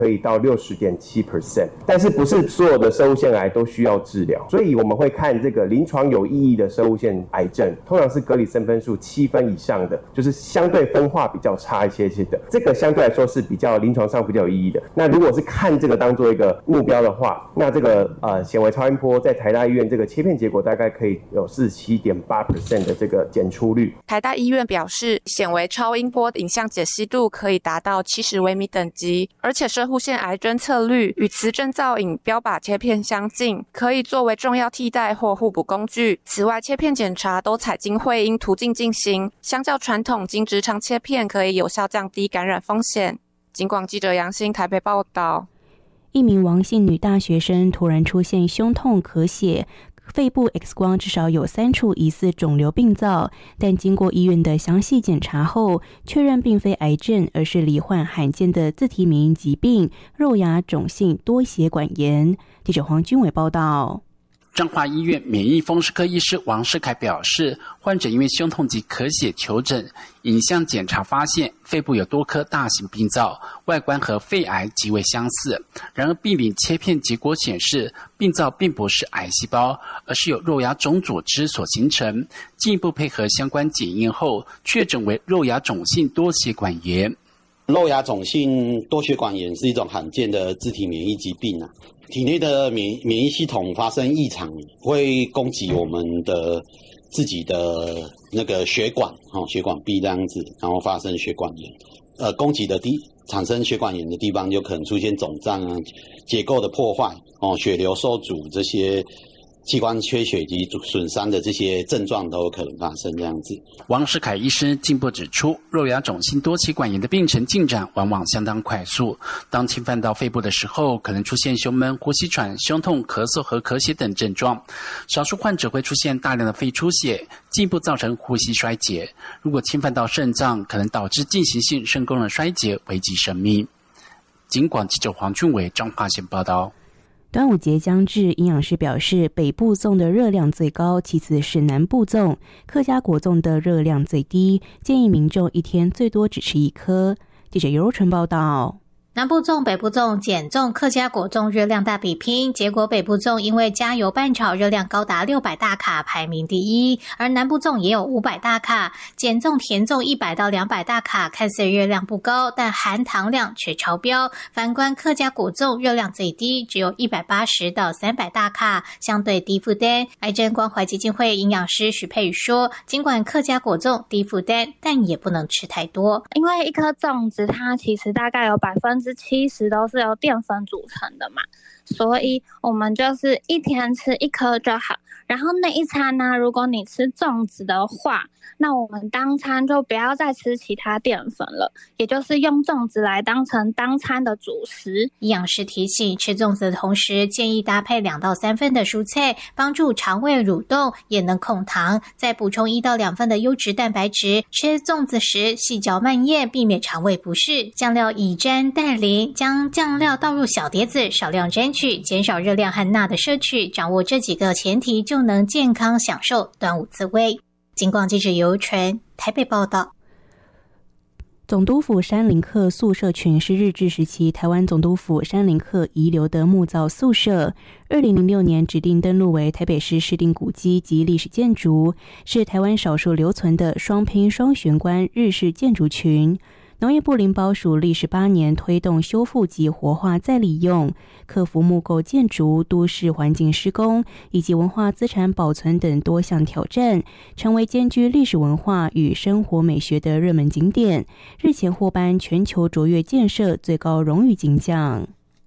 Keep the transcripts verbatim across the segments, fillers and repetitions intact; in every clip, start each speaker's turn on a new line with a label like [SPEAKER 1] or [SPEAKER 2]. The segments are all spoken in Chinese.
[SPEAKER 1] 可以到 百分之六十点七， 但是不是所有的攝護腺癌都需要治疗，所以我们会看这个临床有意义的攝護腺癌症，通常是格里森分数七分以上的，就是相对分化比较差一些些的，这个相对来说是比较临床上比较有意义的。那如果是看这个当做一个目标的话，那这个呃显微超音波在台大医院这个切片结果大概可以有 百分之四十七点八 的这个检出率。
[SPEAKER 2] 台大医院表示，显微超音波影像解析度可以达到七十微米等级，而且攝護腺癌侦测率与磁振造影标靶切片相近，可以作为重要替代或互补工具。此外，切片检查都采经会阴途径进行，相较传统经直肠切片可以有效降低感染风险。警广记者杨欣台北报道。
[SPEAKER 3] 一名王姓女大学生突然出现胸痛、咳血，肺部 X 光至少有三处疑似肿瘤病灶，但经过医院的详细检查后，确认并非癌症，而是罹患罕见的自体免疫疾病——肉芽肿性多血管炎。记者黄君伟报道。
[SPEAKER 4] 彰化医院免疫风湿科医师王世凯表示，患者因为胸痛及咳血求诊，影像检查发现肺部有多颗大型病灶，外观和肺癌极为相似。然而病理切片结果显示，病灶并不是癌细胞，而是由肉芽肿组织所形成。进一步配合相关检验后，确诊为肉芽肿性多血管炎。
[SPEAKER 5] 肉芽肿性多血管炎是一种罕见的自体免疫疾病啊，体内的免免疫系统发生异常，会攻击我们的自己的那个血管，哦，血管壁这样子，然后发生血管炎。呃，攻击的地产生血管炎的地方，就可能出现肿胀啊、结构的破坏，哦，血流受阻这些。器官缺血及损伤的这些症状都有可能发生这样子。
[SPEAKER 4] 王世凯医师进一步指出，肉芽肿性多血管炎的病程进展往往相当快速，当侵犯到肺部的时候，可能出现胸闷、呼吸喘、胸痛、咳嗽和咳血等症状。少数患者会出现大量的肺出血，进一步造成呼吸衰竭。如果侵犯到肾脏，可能导致进行性肾功能衰竭，危及生命。警广记者黄俊伟彰化县报道。
[SPEAKER 3] 端午节将至，营养师表示，北部粽的热量最高，其次是南部粽，客家果粽的热量最低，建议民众一天最多只吃一颗。记者尤柔纯报道。
[SPEAKER 6] 南部粽、北部粽、碱粽、客家果粽热量大比拼，结果北部粽因为加油拌炒热量高达六百大卡排名第一，而南部粽也有五百大卡，碱粽、甜粽一百到两百大卡，看似热量不高，但含糖量却超标。反观客家果粽热量最低，只有一百八十到三百大卡，相对低负担。癌症关怀基金会营养师许佩宇说，尽管客家果粽低负担，但也不能吃太多，
[SPEAKER 7] 因为一颗粽子它其实大概有百分之七十都是由淀粉组成的嘛，所以我们就是一天吃一颗就好。然后那一餐呢，如果你吃粽子的话，那我们当餐就不要再吃其他淀粉了，也就是用粽子来当成当餐的主食。
[SPEAKER 6] 营养师提醒，吃粽子的同时建议搭配两到三份的蔬菜，帮助肠胃蠕动，也能控糖，再补充一到两份的优质蛋白质。吃粽子时细嚼慢咽，避免肠胃不适。酱料以沾带淋，将酱料倒入小碟子，少量沾取，减少热量和钠的摄取。掌握这几个前提，就能健康享受端午滋味。警广记者尤纯台北报道。
[SPEAKER 3] 总督府山林客宿舍群是日治时期台湾总督府山林客遗留的木造宿舍，二零零六年指定登录为台北市市定古迹及历史建筑，是台湾少数留存的双拼双玄关日式建筑群。农业部林保署历时八年推动修复及活化再利用，克服木构建筑、都市环境施工以及文化资产保存等多项挑战，成为兼具历史文化与生活美学的热门景点。日前获颁全球卓越建设最高荣誉金奖。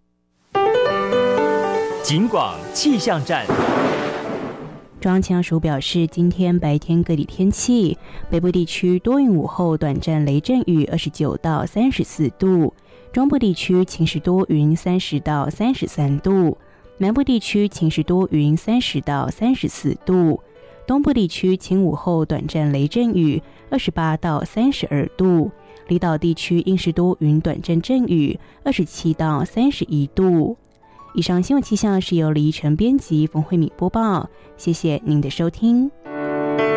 [SPEAKER 8] 警广气象站。
[SPEAKER 3] 中央气象署表示，今天白天各地天气，北部地区多云，午后短暂雷阵雨，二十九到三十四度；中部地区晴时多云，三十到三十三度；南部地区晴时多云，三十到三十四度；东部地区晴午后短暂雷阵雨，二十八到三十二度；离岛地区阴时多云，短暂阵雨，二十七到三十一度。以上新闻气象是由李依晨编辑，冯慧敏播报，谢谢您的收听。